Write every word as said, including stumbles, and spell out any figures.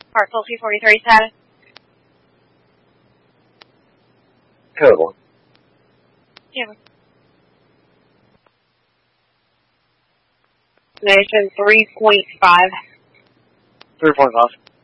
Parcel two forty-three status. Code one. Yeah. Nation three point five. three point five.